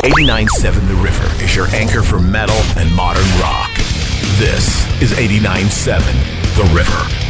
89.7 The River is your anchor for metal and modern rock. This is 89.7 The River.